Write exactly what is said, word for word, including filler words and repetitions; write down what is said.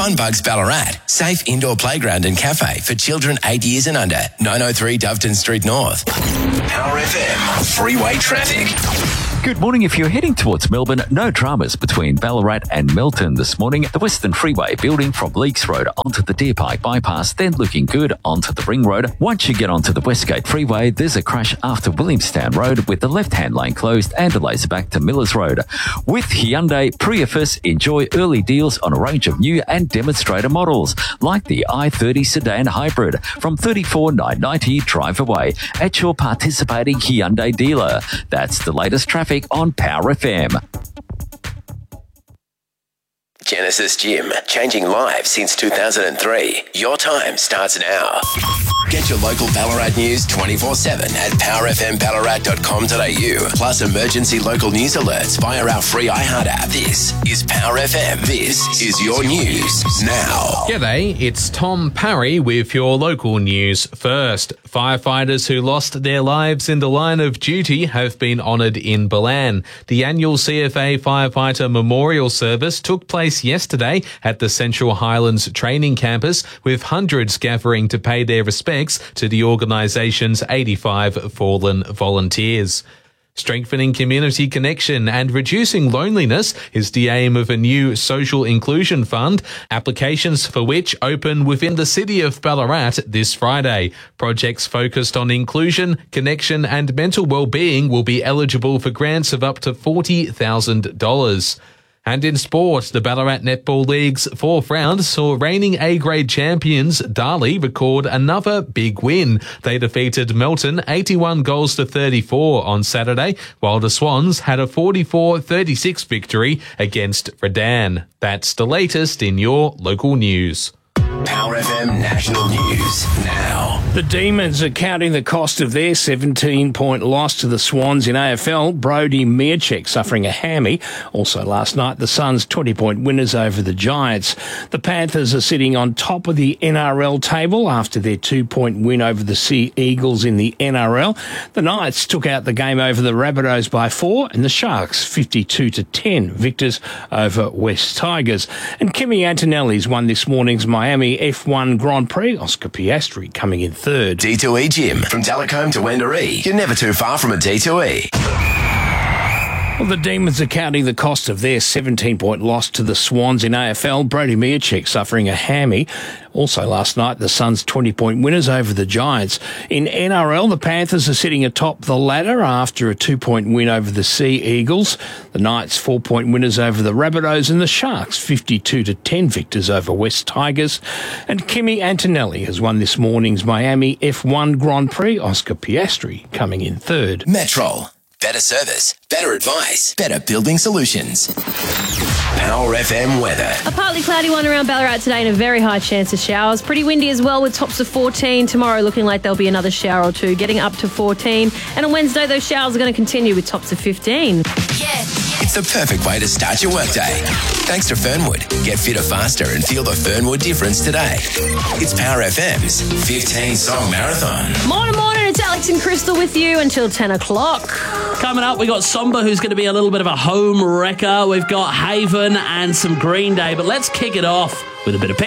Funbugs Ballarat, safe indoor playground and cafe for children eight years and under. nine oh three Doveton Street North. Power F M, freeway traffic. Good morning. If you're heading towards Melbourne, no dramas between Ballarat and Melton this morning. The Western Freeway building from Leakes Road onto the Deer Park bypass, then looking good onto the Ring Road. Once you get onto the Westgate Freeway, there's a crash after Williamstown Road with the left-hand lane closed and delays back to Millers Road. With Hyundai Prius, enjoy early deals on a range of new and demonstrator models, like the i thirty Sedan Hybrid from thirty-four thousand nine hundred ninety dollars drive away at your participating Hyundai dealer. That's the latest traffic on Power F M. Genesis Gym, changing lives since two thousand three. Your time starts now. Get your local Ballarat news twenty-four seven at power f m ballarat dot com dot a u. Plus emergency local news alerts via our free iHeart app. This is Power F M. This is your news now. G'day, it's Tom Parry with your local news first. Firefighters who lost their lives in the line of duty have been honoured in Balan. The annual C F A Firefighter Memorial Service took place yesterday at the Central Highlands Training Campus, with hundreds gathering to pay their respects to the organisation's eighty-five fallen volunteers. Strengthening community connection and reducing loneliness is the aim of a new social inclusion fund, applications for which open within the city of Ballarat this Friday. Projects focused on inclusion, connection and mental well-being will be eligible for grants of up to forty thousand dollars. And in sport, the Ballarat Netball League's fourth round saw reigning A-grade champions Darley record another big win. They defeated Melton eighty-one goals to thirty-four on Saturday, while the Swans had a forty-four thirty-six victory against Redan. That's the latest in your local news. Power F M National News now. The Demons are counting the cost of their seventeen-point loss to the Swans in A F L. Brody Mierczek suffering a hammy. Also last night, the Suns twenty-point winners over the Giants. The Panthers are sitting on top of the N R L table after their two-point win over the Sea Eagles in the N R L. The Knights took out the game over the Rabbitohs by four, and the Sharks fifty-two to ten victors over West Tigers. And Kimi Antonelli's won this morning's Miami F one Grand Prix. Oscar Piastri coming in third. D two E Gym, from Delacombe to Wendouree. You're never too far from a D two E. Well, the Demons are counting the cost of their seventeen-point loss to the Swans in A F L. Brody Mierczek suffering a hammy. Also last night, the Suns twenty-point winners over the Giants. In N R L, the Panthers are sitting atop the ladder after a two-point win over the Sea Eagles. The Knights four-point winners over the Rabbitohs, and the Sharks fifty-two to ten victors over West Tigers. And Kimi Antonelli has won this morning's Miami F one Grand Prix. Oscar Piastri coming in third. Metrol. Better service, better advice, better building solutions. Power F M weather. A partly cloudy one around Ballarat today and a very high chance of showers. Pretty windy as well with tops of fourteen. Tomorrow looking like there'll be another shower or two, getting up to fourteen. And on Wednesday, those showers are going to continue with tops of fifteen. Yeah. It's the perfect way to start your workday. Thanks to Fernwood. Get fitter faster and feel the Fernwood difference today. It's Power F M's fifteen song marathon. Morning, morning. It's Alex and Crystal with you until ten o'clock. Coming up, we got Somber, who's going to be a little bit of a home wrecker. We've got Haven and some Green Day. But let's kick it off with a bit of